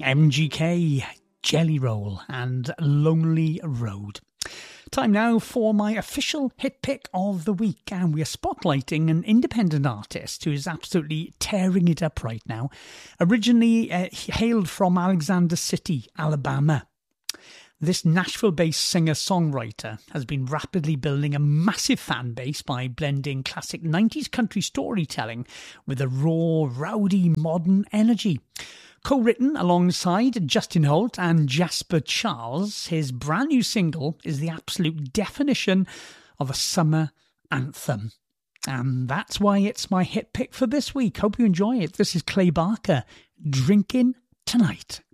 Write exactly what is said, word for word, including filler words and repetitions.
M G K, Jelly Roll and Lonely Road. Time now for my official hit pick of the week, and we are spotlighting an independent artist who is absolutely tearing it up right now. Originally uh, hailed from Alexander City, Alabama, this Nashville-based singer-songwriter has been rapidly building a massive fan base by blending classic nineties country storytelling with a raw, rowdy, modern energy. Co-written alongside Justin Holt and Jasper Charles, his brand new single is the absolute definition of a summer anthem. And that's why it's my hit pick for this week. Hope you enjoy it. This is Clay Barker, Drinking Tonight.